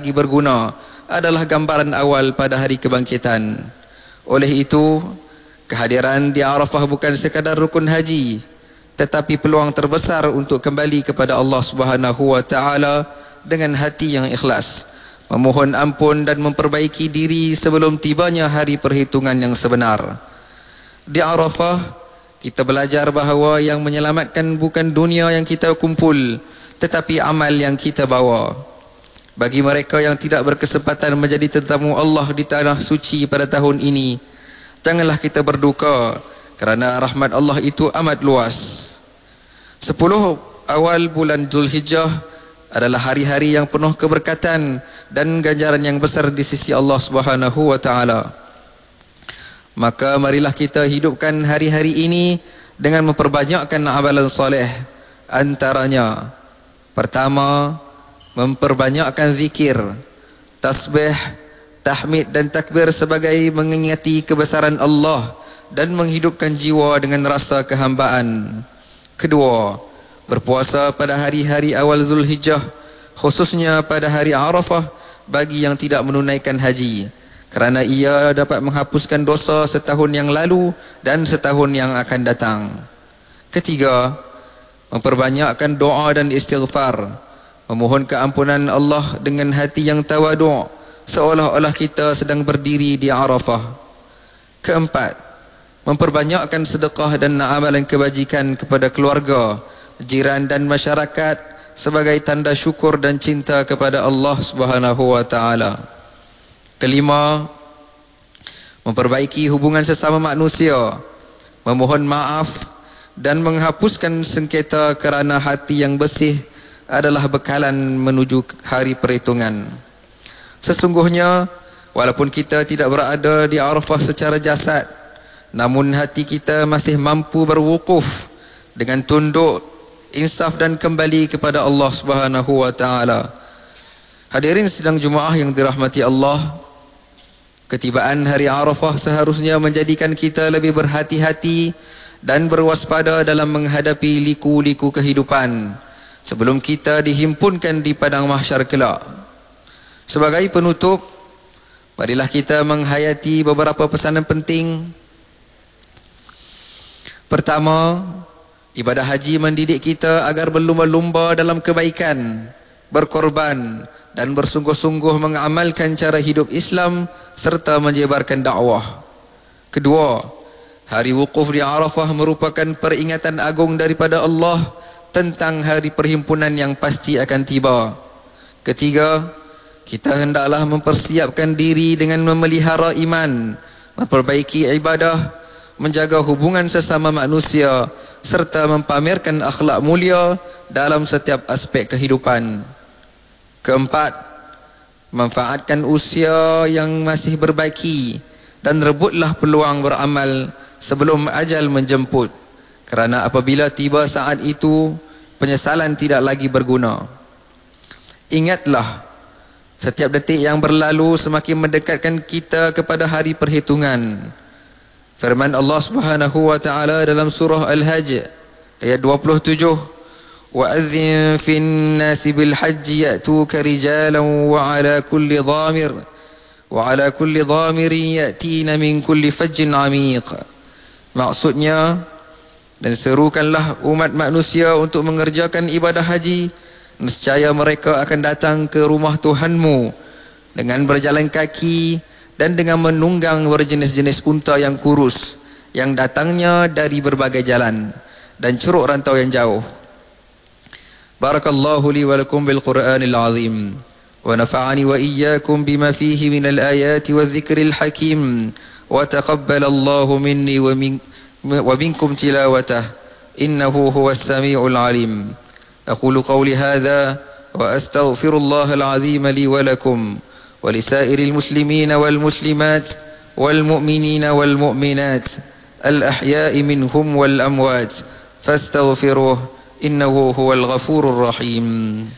lagi berguna adalah gambaran awal pada hari kebangkitan. Oleh itu, kehadiran di Arafah bukan sekadar rukun haji, tetapi peluang terbesar untuk kembali kepada Allah Subhanahu wa taala dengan hati yang ikhlas, memohon ampun dan memperbaiki diri sebelum tibanya hari perhitungan yang sebenar. Di Arafah, kita belajar bahawa yang menyelamatkan bukan dunia yang kita kumpul, tetapi amal yang kita bawa. Bagi mereka yang tidak berkesempatan menjadi tetamu Allah di tanah suci pada tahun ini, janganlah kita berduka, kerana rahmat Allah itu amat luas. 10 awal bulan Zulhijjah adalah hari-hari yang penuh keberkatan dan ganjaran yang besar di sisi Allah Subhanahu wa taala. Maka marilah kita hidupkan hari-hari ini dengan memperbanyakkan amalan soleh. Antaranya, pertama, memperbanyakkan zikir, tasbih, tahmid dan takbir sebagai mengingati kebesaran Allah dan menghidupkan jiwa dengan rasa kehambaan. Kedua, berpuasa pada hari-hari awal Zulhijjah, khususnya pada hari Arafah bagi yang tidak menunaikan haji, kerana ia dapat menghapuskan dosa setahun yang lalu dan setahun yang akan datang. Ketiga, memperbanyakkan doa dan istighfar, memohon keampunan Allah dengan hati yang tawadu', seolah-olah kita sedang berdiri di Arafah. Keempat, memperbanyakkan sedekah dan amalan kebajikan kepada keluarga, jiran dan masyarakat sebagai tanda syukur dan cinta kepada Allah Subhanahu wa taala. Kelima, memperbaiki hubungan sesama manusia, memohon maaf dan menghapuskan sengketa, kerana hati yang bersih adalah bekalan menuju hari perhitungan. Sesungguhnya, walaupun kita tidak berada di Arafah secara jasad, namun hati kita masih mampu berwukuf dengan tunduk, insaf dan kembali kepada Allah Subhanahu wa taala. Hadirin sidang Jumaah yang dirahmati Allah, ketibaan hari Arafah seharusnya menjadikan kita lebih berhati-hati dan berwaspada dalam menghadapi liku-liku kehidupan sebelum kita dihimpunkan di padang mahsyar kelak. Sebagai penutup, marilah kita menghayati beberapa pesanan penting. Pertama, ibadah haji mendidik kita agar berlumba-lumba dalam kebaikan, berkorban dan bersungguh-sungguh mengamalkan cara hidup Islam serta menyebarkan dakwah. Kedua, hari wukuf di Arafah merupakan peringatan agung daripada Allah tentang hari perhimpunan yang pasti akan tiba. Ketiga, kita hendaklah mempersiapkan diri dengan memelihara iman, memperbaiki ibadah, menjaga hubungan sesama manusia serta mempamerkan akhlak mulia dalam setiap aspek kehidupan. Keempat, manfaatkan usia yang masih berbaki dan rebutlah peluang beramal sebelum ajal menjemput, kerana apabila tiba saat itu, penyesalan tidak lagi berguna. Ingatlah, setiap detik yang berlalu semakin mendekatkan kita kepada hari perhitungan. Firman Allah Subhanahu wa taala dalam surah Al-Hajj ayat 27, وَأَذِّن فِي النَّاسِ بِالْحَجِّ يَأْتُوكَ رِجَالًا وَعَلَى كُلِّ ضَامِرٍ يَأْتِينَ مِنْ كُلِّ فَجٍّ عَمِيقٍ. Maksudnya, dan serukanlah umat manusia untuk mengerjakan ibadah haji, nescaya mereka akan datang ke rumah Tuhanmu dengan berjalan kaki dan dengan menunggang berjenis-jenis unta yang kurus, yang datangnya dari berbagai jalan dan curug rantau yang jauh. Barakallahu li wa lakum bil Qur'anil azim wa nafa'ani wa iyyakum bima fihi minal ayati wa dhikril hakim wa taqabbalallahu minni wa minkum tilawatah innahu huwas sami'ul alim. Aqulu qawli hadha wa astaghfirullahal azim li wa lakum wa lisairil muslimina wal muslimat wal mu'minina wal mu'minat al ahya'i minhum wal amwat fastaghfiruh innahu huwal ghafurur rahim.